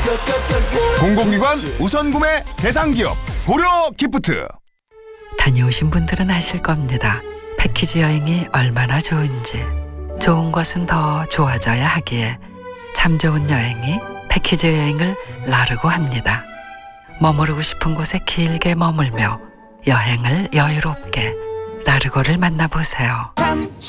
공공기관 우선구매 대상기업 고려기프트. 다녀오신 분들은 아실 겁니다. 패키지 여행이 얼마나 좋은지. 좋은 것은 더 좋아져야 하기에 참 좋은 여행이 패키지 여행을 나르고 합니다. 머무르고 싶은 곳에 길게 머물며 여행을 여유롭게 나르고를 만나보세요.